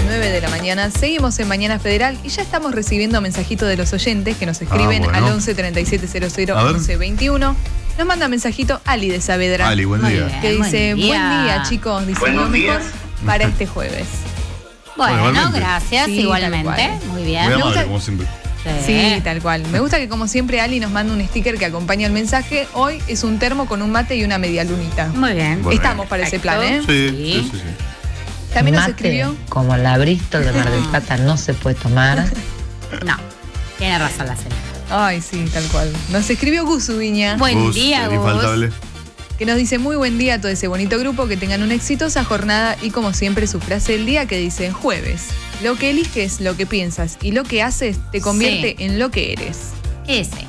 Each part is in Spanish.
9 de la mañana. Seguimos en Mañana Federal y ya estamos recibiendo mensajitos de los oyentes que nos escriben al 11 37 00 11 21. Nos manda mensajito Ali de Saavedra. Ali, buen día. Bien, que dice, buen día, chicos. Dice, lo mejor para este jueves. Bueno, gracias, sí, igualmente. Muy bien. Muy amable, como siempre. Sí, tal cual. Me gusta que como siempre Ali nos manda un sticker que acompaña el mensaje. Hoy es un termo con un mate y una media lunita. Muy bien. Bueno, Estamos para ese plan, ¿eh? Sí. También nos Mate, escribió. como la Bristol de Mar del Plata no se puede tomar. No, tiene razón la señora. Ay, sí, tal cual. Nos escribió Gus Ubiña, Buen día, el Gus. infaltable. que nos dice muy buen día a todo ese bonito grupo, que tengan una exitosa jornada y como siempre su frase del día que dice jueves. Lo que eliges, lo que piensas y lo que haces te convierte en lo que eres. Ese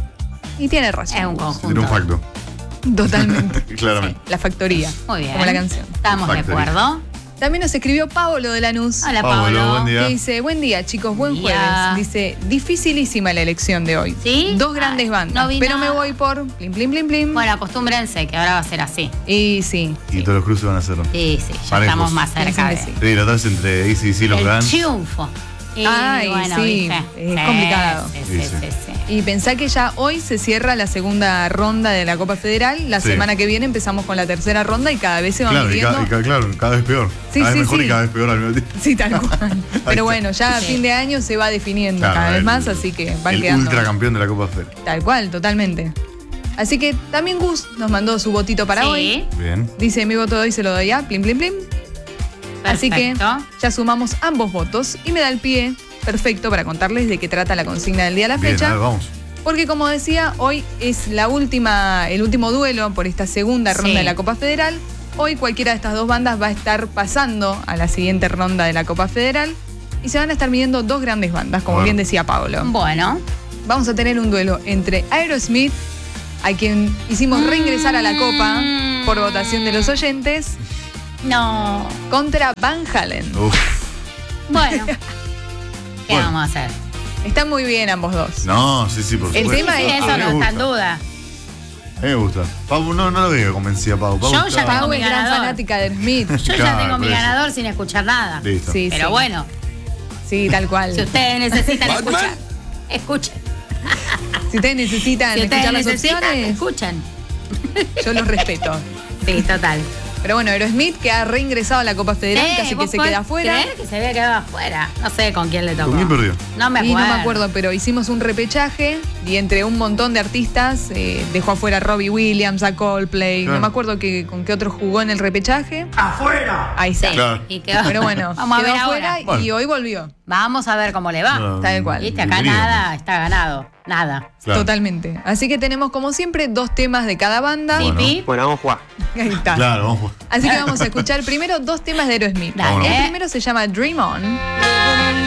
Y tiene razón. es un conjunto. Era un facto. Totalmente. Claramente. La factoría. Muy bien. Como la canción. Estamos de Factory. acuerdo. También nos escribió Pablo de Lanús. Hola, Pablo, Pablo. buen día. Que dice, buen día chicos, buen Buen día. jueves. Dice, dificilísima la elección de hoy. ¿Sí? Dos grandes Ay, bandas. no vi pero me nada. voy por plim plim plim plim. Bueno, acostúmbrense que ahora va a ser así. Y sí. Y todos los cruces van a hacerlo. Sí, ya Parejos. estamos más cerca de Sí. Sí, la tarde entre AC/DC y los el Guns. triunfo. Y Ay, bueno, sí, ¿viste? es complicado. Sí. Y pensá que ya hoy se cierra la segunda ronda de la Copa Federal. La Sí. semana que viene empezamos con la tercera ronda y cada vez se van Claro, midiendo. claro, cada vez peor. Sí, cada vez sí, mejor sí. y cada vez peor al mismo tiempo. Sí, tal cual. Pero bueno, ya a Sí. fin de año se va definiendo Claro, cada vez el- más, así que van El quedando. ultracampeón de la Copa Federal. Tal cual, totalmente. Así que también Gus nos mandó su votito para hoy. Bien. Dice, mi voto de hoy se lo doy a plim plim plim. Así que Perfecto. ya sumamos ambos votos y me da el pie perfecto para contarles de qué trata la consigna del día a la Bien, fecha. a ver, vamos. Porque como decía, hoy es el último duelo por esta segunda ronda Sí. de la Copa Federal. Hoy cualquiera de estas dos bandas va a estar pasando a la siguiente ronda de la Copa Federal y se van a estar midiendo dos grandes bandas, como Bueno. bien decía Pablo. Bueno. Vamos a tener un duelo entre Aerosmith, a quien hicimos reingresar a la Copa por votación de los oyentes, No. contra Van Halen. Uf. Bueno. ¿Qué Bueno. vamos a hacer? Están muy bien ambos dos. No, sí, por El supuesto. tema es- Eso A mí no me está en gusta. duda. A mí me gusta. Pau, no lo veo convencida, Pau. Pau Yo está- ya tengo Pau mi es gran ganador. fanática de Smith. Yo ya Claro, tengo mi por eso. ganador sin escuchar nada. Listo. Sí, Pero sí. bueno, Sí, tal cual. si ustedes necesitan escuchar, escuchen. Si ustedes necesitan Si ustedes escuchar las necesitan, opciones, escuchen. yo los respeto. Sí, total. Pero bueno, Aerosmith que ha reingresado a la Copa Federal, casi que ¿vos se podés queda afuera. creer que se había quedado afuera? No sé con quién le tocó. ¿Con quién perdió? No me Y acuerdo. no me acuerdo, pero hicimos un repechaje y entre un montón de artistas dejó afuera a Robbie Williams, a Coldplay. Claro. No me acuerdo con qué otro jugó en el repechaje. ¡Afuera! Ahí Sí, está. Claro. y quedó. Pero bueno, vamos a quedó ver afuera ahora. Bueno. y hoy volvió. Vamos a ver cómo le va. No, Tal cual. Viste, acá bienvenido. nada está ganado. Nada. Claro. Totalmente. Así que tenemos como siempre dos temas de cada banda. Bueno. Pip, Bueno, vamos a jugar. Ahí está. Claro, vamos a jugar. Así que vamos a escuchar primero dos temas de Aerosmith. Dale. El primero se llama Dream On.